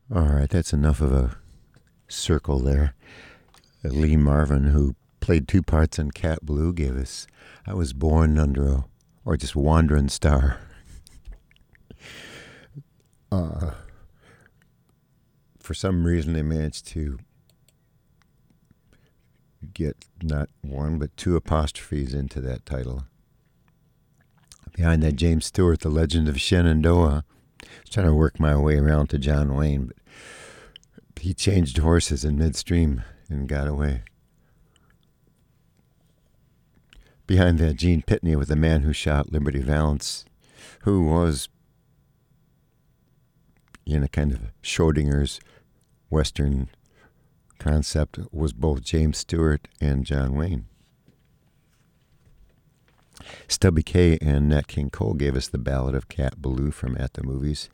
All right, that's enough of a circle there. Lee Marvin, who played two parts in Cat Blue, gave us I Was Born Under a, or just Wandering Star. For some reason, they managed to get not one, but two apostrophes into that title. Behind that, James Stewart, The Legend of Shenandoah. I was trying to work my way around to John Wayne, but he changed horses in midstream and got away. Behind that, Gene Pitney with The Man Who Shot Liberty Valance, who was in a kind of Schrodinger's Western concept, was both James Stewart and John Wayne. Stubby Kaye and Nat King Cole gave us the Ballad of Cat Ballou from At the Movies.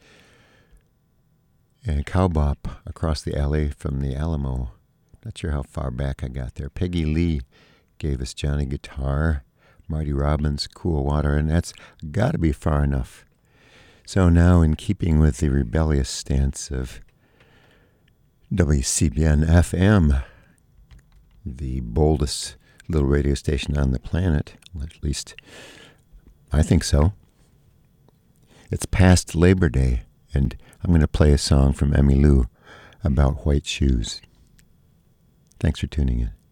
And Cowbop, Across the Alley from the Alamo. Not sure how far back I got there. Peggy Lee gave us Johnny Guitar, Marty Robbins, Cool Water, and that's got to be far enough. So now, in keeping with the rebellious stance of WCBN FM, the boldest little radio station on the planet, at least I think so. It's past Labor Day, and I'm going to play a song from Emmylou about white shoes. Thanks for tuning in.